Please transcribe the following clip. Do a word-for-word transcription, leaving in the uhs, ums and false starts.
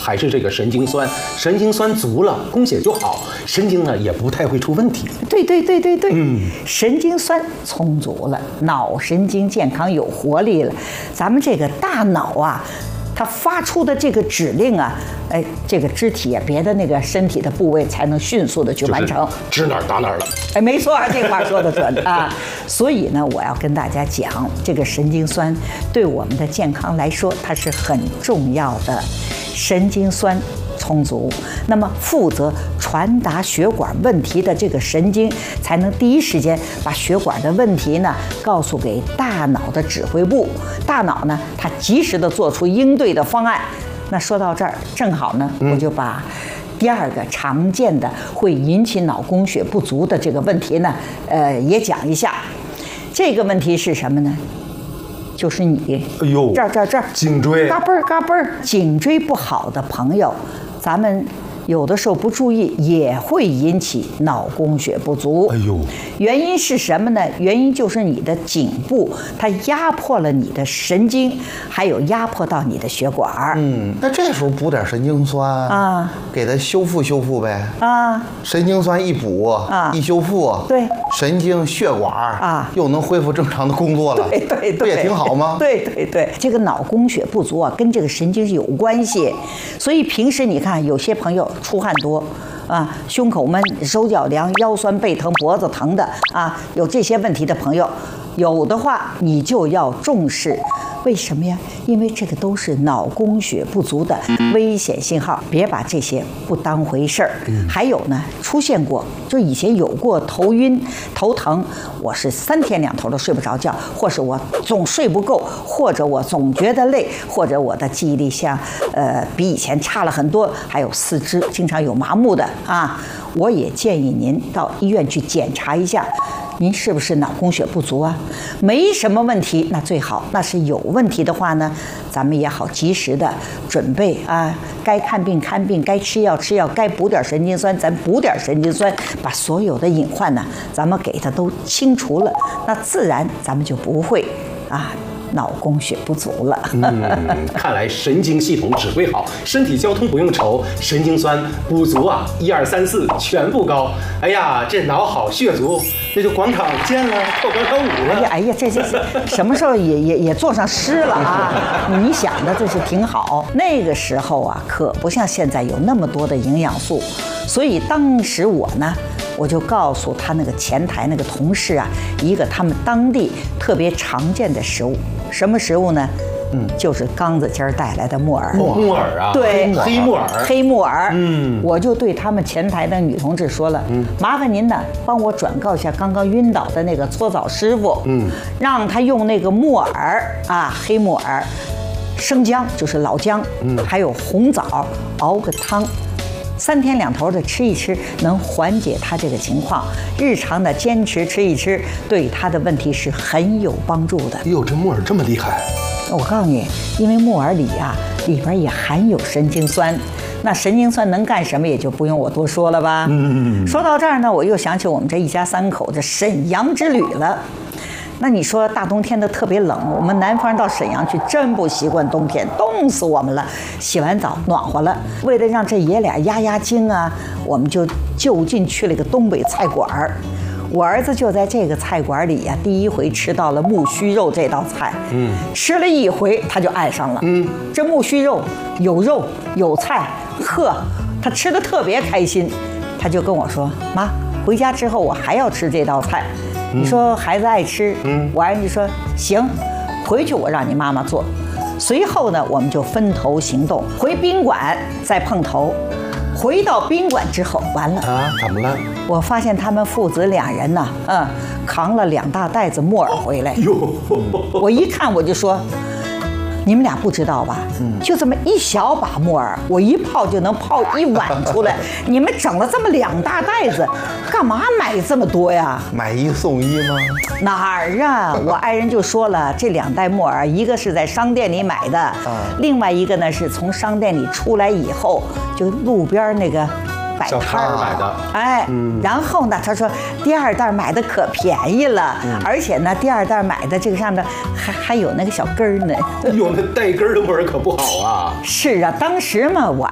还是这个神经酸。神经酸足了，供血就好，神经呢也不太会出问题。 对对对对对，嗯，神经酸充足了，脑神经健康有活力了，咱们这个大脑啊。它发出的这个指令啊，哎，这个肢体啊，别的那个身体的部位才能迅速的去完成， 指哪儿打哪儿了。 哎，没错，这话说的准啊。所以呢，我要跟大家讲，这个神经酸对我们的健康来说，它是很重要的。神经酸充足，那么负责传达血管问题的这个神经，才能第一时间把血管的问题呢告诉给大脑的指挥部。大脑呢，它及时的做出应对的方案。那说到这儿，正好呢，我就把第二个常见的会引起脑供血不足的这个问题呢，呃，也讲一下。这个问题是什么呢？就是你， 哎呦， 这儿这儿这儿， 颈椎， 嘎嘣儿嘎嘣儿，颈椎不好的朋友，咱们有的时候不注意也会引起脑供血不足。 哎呦， 原因是什么呢？原因就是你的颈部它压迫了你的神经，还有压迫到你的血管。 嗯，那这时候补点神经酸啊，给它修复修复呗。 啊， 神经酸一补啊，一修复， 对， 神经血管啊又能恢复正常的工作了。 对对对， 不也挺好吗？ 对对对，这个脑供血不足啊，跟这个神经是有关系。所以平时你看，有些朋友出汗多啊，胸口闷、手脚凉、腰酸背疼、脖子疼的啊，有这些问题的朋友，有的话你就要重视。为什么呀？因为这个都是脑供血不足的危险信号，别把这些不当回事儿。嗯、还有呢，出现过，就以前有过头晕、头疼，我是三天两头都睡不着觉，或是我总睡不够，或者我总觉得累，或者我的记忆力像呃比以前差了很多，还有四肢经常有麻木的啊。我也建议您到医院去检查一下。您是不是脑供血不足啊？没什么问题，那最好。那是有问题的话呢，咱们也好及时的准备啊，该看病看病，该吃药吃药，该补点神经酸，咱补点神经酸，把所有的隐患呢，咱们给它都清除了，那自然咱们就不会啊。脑供血不足了。 嗯，看来神经系统指挥好，身体交通不用愁，神经酸补足啊，一二三四全部高。哎呀，这脑好血足，那就广场见了，跳广场舞了。 哎呀哎呀，这这什么时候也也也做上诗了啊？你想的这是挺好。那个时候啊，可不像现在有那么多的营养素，所以当时我呢。我就告诉他那个前台那个同事啊，一个他们当地特别常见的食物，什么食物呢？嗯，就是刚子今儿带来的木耳。 木耳啊， 对， 黑木耳， 黑木耳。 嗯， 我就对他们前台的女同志说了，嗯，麻烦您呢帮我转告一下刚刚晕倒的那个搓澡师傅，嗯，让他用那个木耳啊，黑木耳，生姜就是老姜，嗯，还有红枣熬个汤。三天两头的吃一吃，能缓解他这个情况。日常的坚持吃一吃，对他的问题是很有帮助的。 哟，这木耳这么厉害！ 我告诉你，因为木耳里啊，里边也含有神经酸。那神经酸能干什么，也就不用我多说了吧。嗯。说到这儿呢，我又想起我们这一家三口的沈阳之旅了。那你说大冬天的特别冷，我们南方人到沈阳去真不习惯冬天，冻死我们了。洗完澡暖和了，为了让这爷俩压压惊啊，我们就就近去了一个东北菜馆儿。我儿子就在这个菜馆里呀、啊，第一回吃到了木须肉这道菜。嗯，吃了一回他就爱上了。嗯，这木须肉有肉有菜，呵，他吃得特别开心。他就跟我说：“妈，回家之后我还要吃这道菜。”你说孩子爱吃，嗯，我儿子说行，回去我让你妈妈做。随后呢，我们就分头行动，回宾馆再碰头。回到宾馆之后，完了啊，怎么了？ 我发现他们父子两人呢，嗯，扛了两大袋子木耳回来。哟，我一看我就说。你们俩不知道吧？嗯，就这么一小把木耳，我一泡就能泡一碗出来。你们整了这么两大袋子，干嘛买这么多呀？ 买一送一吗？ 哪儿啊？我爱人就说了，这两袋木耳，一个是在商店里买的，啊，另外一个呢是从商店里出来以后，就路边那个。摆摊儿买的， 哎，嗯，然后呢，他说第二袋买的可便宜了，嗯，而且呢，第二袋买的这个上面还还有那个小根儿呢。 哟，那带根儿的木耳可不好啊。 是啊，当时嘛，我